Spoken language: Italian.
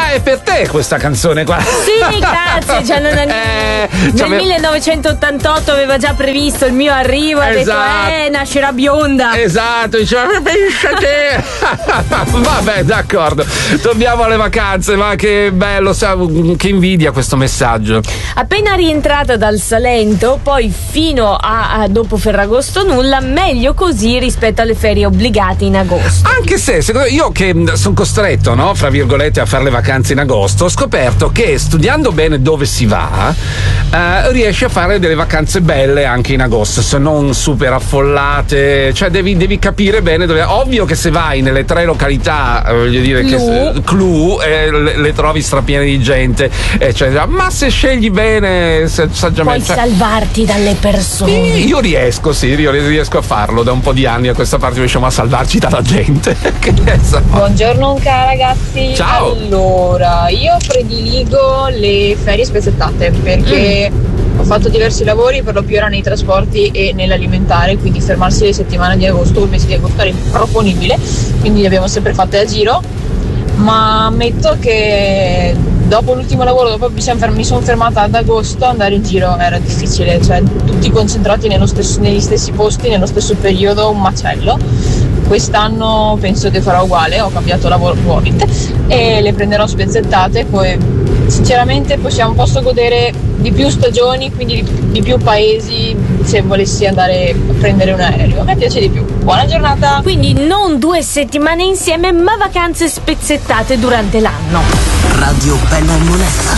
è per te questa canzone qua. Sì, grazie. Cioè, nel 1988 aveva già previsto il mio arrivo, ha detto nascerà bionda. Esatto, diceva pensa te. Vabbè, d'accordo, torniamo alle vacanze, ma che bello, che invidia questo messaggio. Appena rientrata dal Salento, poi fino a dopo Ferragosto nulla, meglio così rispetto alle ferie obbligate in agosto. Anche se secondo io, che sono costretto, no, fra virgolette, a fare le vacanze in agosto, ho scoperto che studiando bene dove si va riesci a fare delle vacanze belle anche in agosto, se non super affollate, cioè devi capire bene dove. Ovvio che se vai nelle 3 località, voglio dire, le trovi strapiene di gente, eccetera, ma se scegli bene, saggiamente puoi salvarti dalle persone. Io riesco a farlo da un po' di anni a questa parte, riusciamo a salvarci dalla gente. Buongiorno ragazzi. Ciao. Allora, io prediligo le ferie spezzettate perché ho fatto diversi lavori, per lo più era nei trasporti e nell'alimentare, quindi fermarsi le settimane di agosto, il mese di agosto era improponibile, quindi le abbiamo sempre fatte a giro, ma ammetto che dopo l'ultimo lavoro, dopo mi sono fermata ad agosto, andare in giro era difficile, cioè tutti concentrati negli stessi posti, nello stesso periodo, un macello. Quest'anno penso che farò uguale, ho cambiato lavoro nuovamente e le prenderò spezzettate, poi sinceramente posso godere di più stagioni, quindi di più paesi, se volessi andare a prendere un aereo. A me piace di più. Buona giornata! Quindi non 2 settimane insieme, ma vacanze spezzettate durante l'anno. Radio Bella e Monella.